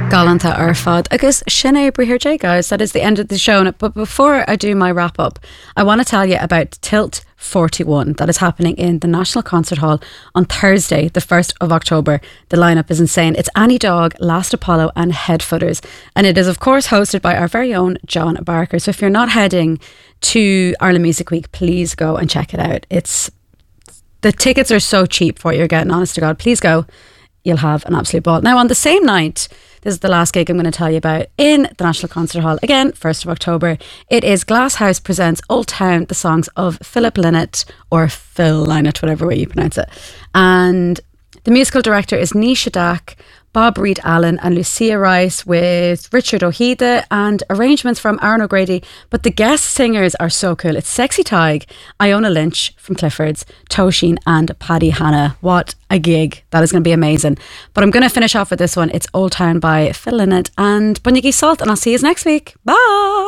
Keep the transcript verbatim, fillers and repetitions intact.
Galanta ar fad agus sinné brithir guys. That is the end of the show. But before I do my wrap up, I want to tell you about Tilt forty-one that is happening in the National Concert Hall on Thursday, the first of October. The lineup is insane. It's Annie Dog, Last Apollo and Headfooters, and it is of course hosted by our very own John Barker. So if you're not heading to Ireland Music Week, please go and check it out. It's the tickets are so cheap for what you're getting, honest to God. Please go. You'll have an absolute ball. Now on the same night, this is the last gig I'm going to tell you about in the National Concert Hall. Again, first of October. It is Glasshouse presents Old Town, the songs of Philip Lynott, or Phil Lynott, whatever way you pronounce it. And the musical director is Nisha Dack, Bob Reed Allen and Lucia Rice, with Richard O'Heida and arrangements from Aaron O'Grady. But the guest singers are so cool. It's Sexy Tig, Iona Lynch from Clifford's, Tosheen and Paddy Hanna. What a gig. That is going to be amazing. But I'm going to finish off with this one. It's Old Town by Phil Lynott and Bunyagy Salt, and I'll see you next week. Bye.